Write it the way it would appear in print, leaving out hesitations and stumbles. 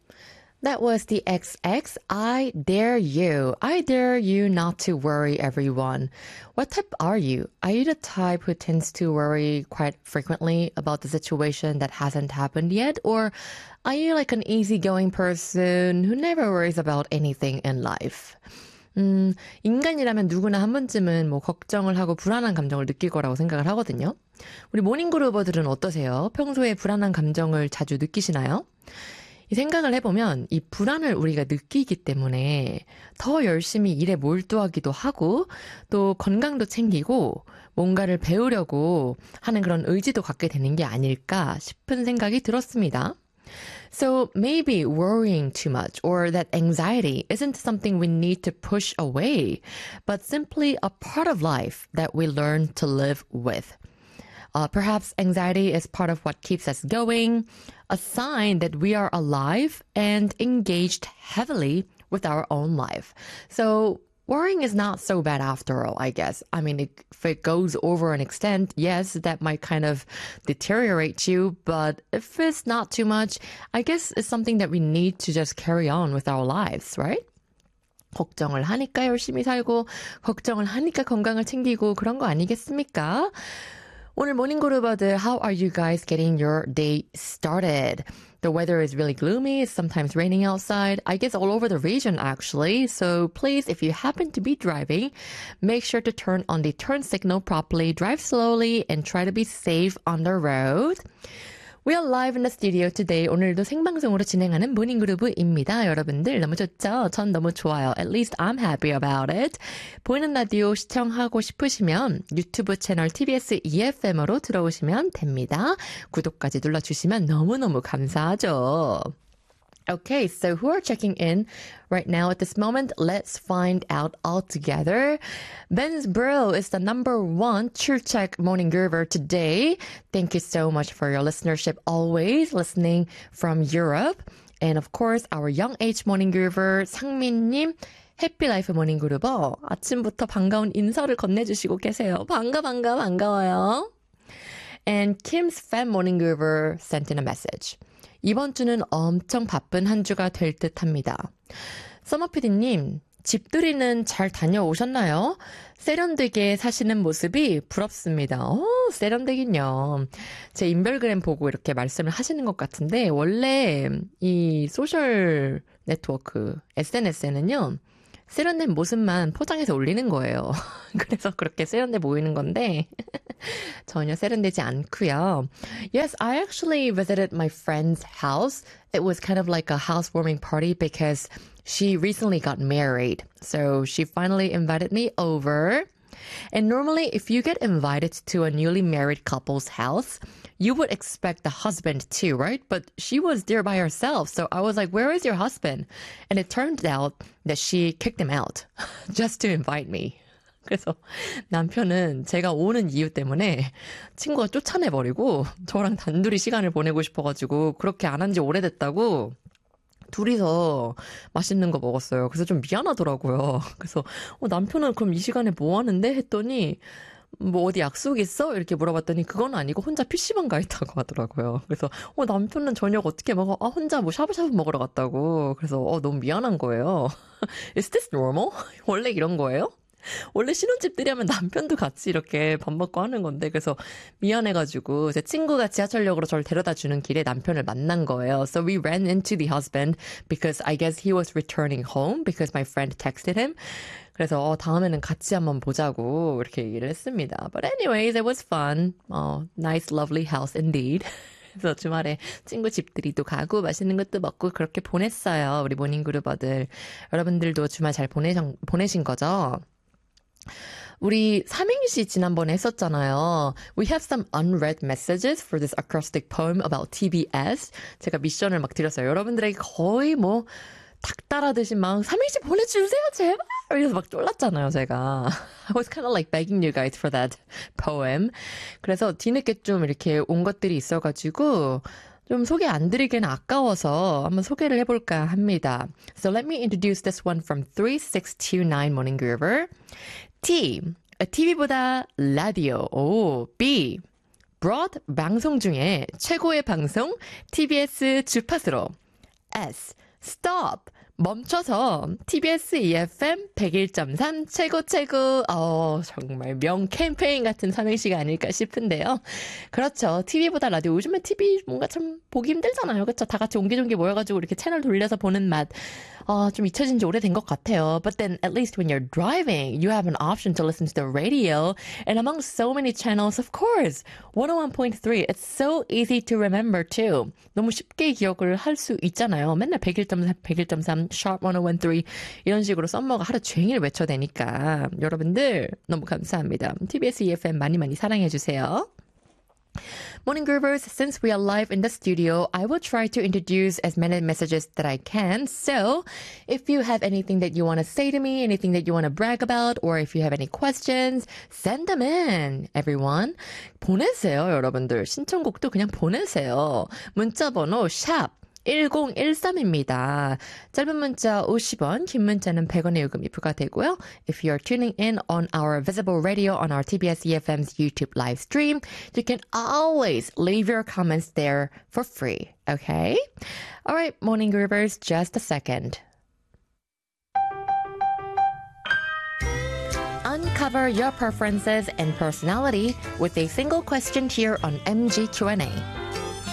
That was the XX. I dare you. I dare you not to worry, everyone. What type are you? Are you the type who tends to worry quite frequently about the situation that hasn't happened yet? Or are you like an easygoing person who never worries about anything in life? 인간이라면 누구나 한 번쯤은 뭐 걱정을 하고 불안한 감정을 느낄 거라고 생각을 하거든요. 우리 모닝그루버들은 어떠세요? 평소에 불안한 감정을 자주 느끼시나요? 이 생각을 해보면 이 불안을 우리가 느끼기 때문에 더 열심히 일에 몰두하기도 하고 또 건강도 챙기고 뭔가를 배우려고 하는 그런 의지도 갖게 되는 게 아닐까 싶은 생각이 들었습니다. So maybe worrying too much or that anxiety isn't something we need to push away, but simply a part of life that we learn to live with. Perhaps anxiety is part of what keeps us going, a sign that we are alive and engaged heavily with our own life. So worrying is not so bad after all, I guess. I mean, if it goes over an extent, yes, that might kind of deteriorate you. But if it's not too much, I guess it's something that we need to just carry on with our lives, right? 걱정을 하니까 열심히 살고, 걱정을 하니까 건강을 챙기고 그런 거 아니겠습니까? 오늘 모닝그루버들, how are you guys getting your day started? The weather is really gloomy. It's sometimes raining outside. I guess all over the region, actually. So please, if you happen to be driving, make sure to turn on the turn signal properly, drive slowly, and try to be safe on the road. We are live in the studio today. 오늘도 생방송으로 진행하는 모닝그루브입니다. 여러분들 너무 좋죠? 전 너무 좋아요. At least I'm happy about it. 보이는 라디오 시청하고 싶으시면 유튜브 채널 TBS EFM으로 들어오시면 됩니다. 구독까지 눌러주시면 너무너무 감사하죠. Okay, so who are checking in right now at this moment? Let's find out all together. Ben's Bro is the number one 출첵 morning groover today. Thank you so much for your listenership, always listening from Europe. And of course, our young age morning groover 상민님, 해피라이프 모닝 그루버. 아침부터 반가운 인사를 건네주시고 계세요. 반가워요. And Kim's fan morning groover sent in a message. 이번 주는 엄청 바쁜 한 주가 될 듯합니다. 서머피디님, 집들이는 잘 다녀오셨나요? 세련되게 사시는 모습이 부럽습니다. 세련되긴요. 제 인별그램 보고 이렇게 말씀을 하시는 것 같은데 원래 이 소셜 네트워크 SNS에는요. 세련된 모습만 포장해서 올리는 거예요. 그래서 그렇게 세련돼 보이는 건데 전혀 세련되지 않고요. Yes, I actually visited my friend's house. It was kind of like a housewarming party because she recently got married. So she finally invited me over. And normally, if you get invited to a newly married couple's house, you would expect the husband too, right? But she was there by herself. So I was like, where is your husband? And it turned out that she kicked him out just to invite me. 그래서 남편은 제가 오는 이유 때문에 친구가 쫓아내버리고 저랑 단둘이 시간을 보내고 싶어가지고 그렇게 안 한 지 오래됐다고 둘이서 맛있는 거 먹었어요. 그래서 좀 미안하더라고요. 그래서 남편은 그럼 이 시간에 뭐 하는데? 했더니 뭐 어디 약속 있어? 이렇게 물어봤더니 그건 아니고 혼자 PC방 가 있다고 하더라고요. 그래서 남편은 저녁 어떻게 먹어? 혼자 뭐 샤브샤브 먹으러 갔다고. 그래서 너무 미안한 거예요. Is this normal? 원래 이런 거예요? 원래 신혼집들이 하면 남편도 같이 이렇게 밥 먹고 하는 건데 그래서 미안해가지고 제 친구가 지하철역으로 저를 데려다 주는 길에 남편을 만난 거예요. So we ran into the husband because I guess he was returning home because my friend texted him. 그래서 다음에는 같이 한번 보자고 이렇게 얘기를 했습니다. But anyways, it was fun. Nice, lovely house indeed. 그래서 주말에 친구 집들이도 가고 맛있는 것도 먹고 그렇게 보냈어요. 우리 모닝그루버들. 여러분들도 주말 잘 보내신 거죠? 우리 삼행시 지난번에 했었잖아요. We have some unread messages for this acrostic poem about TBS. 제가 미션을 막 드렸어요. 여러분들에게 거의 뭐 닭 따라듯이 막 삼행시 보내주세요 제발 이래서 막 쫄랐잖아요 제가. I was kind of like begging you guys for that poem. 그래서 뒤늦게 좀 이렇게 온 것들이 있어가지고 좀 소개 안 드리기는 아까워서 한번 소개를 해볼까 합니다. So let me introduce this one from 3629 Morning Groover. T. TV보다 라디오. B. Broad 방송 중에 최고의 방송 TBS 주파수로. S. Stop. 멈춰서 TBS EFM 101.3 최고. 정말 명 캠페인 같은 삼행시가 아닐까 싶은데요. 그렇죠. TV보다 라디오. 요즘에 TV 뭔가 참 보기 힘들잖아요. 그렇죠? 다 같이 옹기종기 모여가지고 이렇게 채널 돌려서 보는 맛. 좀 잊혀진 지 오래된 것 같아요. But then at least when you're driving, you have an option to listen to the radio. And among so many channels, of course, 101.3. It's so easy to remember too. 너무 쉽게 기억을 할 수 있잖아요. 맨날 101.4, 101.3, sharp 101.3 이런 식으로 썸머가 하루 종일 외쳐대니까 여러분들 너무 감사합니다. TBS EFM 많이 많이 사랑해주세요. Morning Groovers, since we are live in the studio, I will try to introduce as many messages that I can. So, if you have anything that you want to say to me, anything that you want to brag about, or if you have any questions, send them in, everyone. 보내세요, 여러분들. 신청곡도 그냥 보내세요. 문자 번호 샵 1013입니다. 짧은 문자 50원, 긴 문자는 100원의 요금이 부과되고요. If you're tuning in on our visible radio on our TBS EFM's YouTube live stream, you can always leave your comments there for free. Okay? All right, Morning Groovers, just a second. Uncover your preferences and personality with a single question here on MG Q&A.